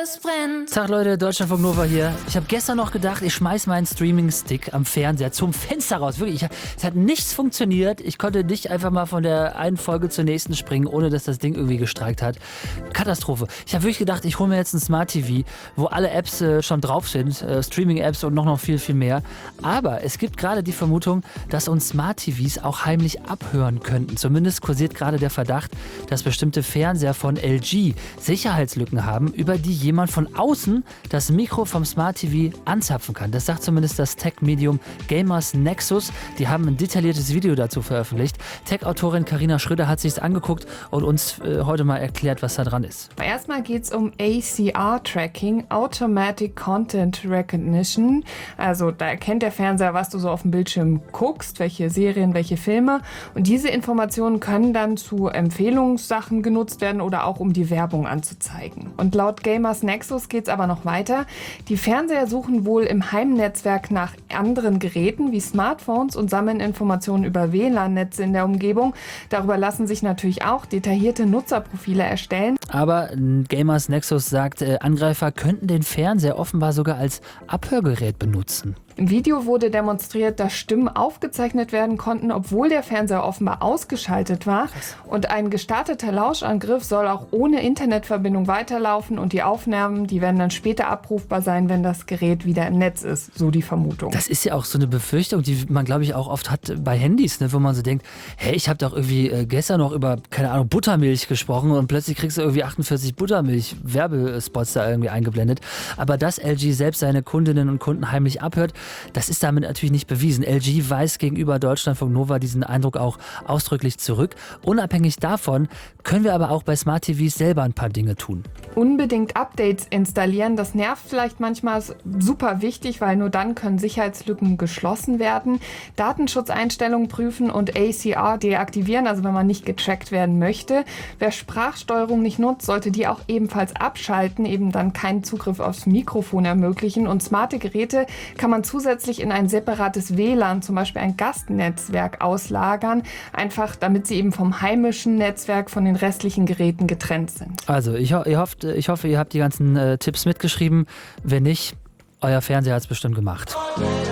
es brennt. Tag Leute, Deutschlandfunk Nova hier. Ich habe gestern noch gedacht, ich schmeiß meinen Streaming-Stick am Fernseher zum Fenster raus. Wirklich, es hat nichts funktioniert. Ich konnte nicht einfach mal von der einen Folge zur nächsten springen, ohne dass das Ding irgendwie gestreikt hat. Katastrophe. Ich habe wirklich gedacht, ich hole mir jetzt ein Smart TV, wo alle Apps schon drauf sind, Streaming-Apps und noch viel, viel mehr. Aber es gibt gerade die Vermutung, dass uns Smart TVs auch heimlich abhören könnten. Zumindest kursiert gerade der Verdacht, dass bestimmte Fernseher von LG Sicherheitslücken haben, über die jemand von außen das Mikro vom Smart TV anzapfen kann. Das sagt zumindest das Tech-Medium Gamers Nexus. Die haben ein detailliertes Video dazu veröffentlicht. Tech-Autorin Carina Schröder hat sich es angeguckt und uns heute mal erklärt, was da dran ist. Erstmal geht es um ACR-Tracking, Automatic Content Recognition. Also da erkennt der Fernseher, was du so auf dem Bildschirm guckst, welche Serien, welche Filme. Und diese Informationen können dann zu Empfehlungssachen genutzt werden oder auch um die Werbung anzuzeigen. Und laut Gamers Nexus geht es aber noch weiter. Die Fernseher suchen wohl im Heimnetzwerk nach anderen Geräten wie Smartphones und sammeln Informationen über WLAN-Netze in der Umgebung. Darüber lassen sich natürlich auch detaillierte Nutzerprofile erstellen. Aber Gamers Nexus sagt, Angreifer könnten den Fernseher offenbar sogar als Abhörgerät benutzen. Im Video wurde demonstriert, dass Stimmen aufgezeichnet werden konnten, obwohl der Fernseher offenbar ausgeschaltet war. Und ein gestarteter Lauschangriff soll auch ohne Internetverbindung weiterlaufen und die Aufnahmen, die werden dann später abrufbar sein, wenn das Gerät wieder im Netz ist, so die Vermutung. Das ist ja auch so eine Befürchtung, die man, glaube ich, auch oft hat bei Handys, ne, wo man so denkt, hey, ich habe doch irgendwie gestern noch über, keine Ahnung, Buttermilch gesprochen und plötzlich kriegst du irgendwie 48 Buttermilch-Werbespots da irgendwie eingeblendet. Aber dass LG selbst seine Kundinnen und Kunden heimlich abhört, das ist damit natürlich nicht bewiesen. LG weist gegenüber Deutschlandfunk Nova diesen Eindruck auch ausdrücklich zurück. Unabhängig davon können wir aber auch bei Smart TVs selber ein paar Dinge tun. Unbedingt Updates installieren, das nervt vielleicht manchmal, ist super wichtig, weil nur dann können Sicherheitslücken geschlossen werden. Datenschutzeinstellungen prüfen und ACR deaktivieren, also wenn man nicht getrackt werden möchte. Wer Sprachsteuerung nicht nutzt, sollte die auch ebenfalls abschalten, eben dann keinen Zugriff aufs Mikrofon ermöglichen. Und smarte Geräte kann man zusätzlich in ein separates WLAN, zum Beispiel ein Gastnetzwerk, auslagern, einfach damit sie eben vom heimischen Netzwerk von den restlichen Geräten getrennt sind. Also ich hoffe, ihr habt die ganzen Tipps mitgeschrieben. Wenn nicht, euer Fernseher hat es bestimmt gemacht.